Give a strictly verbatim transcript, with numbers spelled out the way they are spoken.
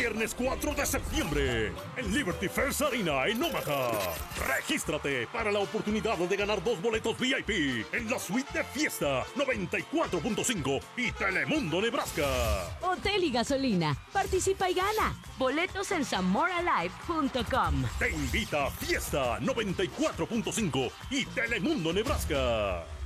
viernes cuatro de septiembre, en Liberty First Arena en Omaha. Regístrate para la oportunidad de ganar dos boletos V I P en la suite de fiesta noventa y cuatro punto cinco y Telemundo Nebraska. Hotel y gasolina. Participa y gana. Boletos en zamora live punto com. Te invita a Fiesta noventa y cuatro punto cinco y Telemundo Nebraska.